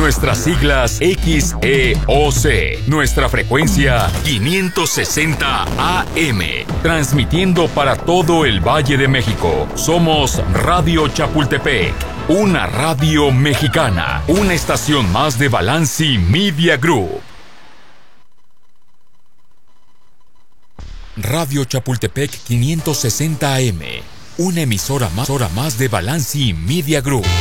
Nuestras siglas XEOC. Nuestra frecuencia 560 AM. Transmitiendo para todo el Valle de México. Somos Radio Chapultepec. Una radio mexicana. Una estación más de Balanci Media Group. Radio Chapultepec 560 AM. Una emisora más de Balanci Media Group.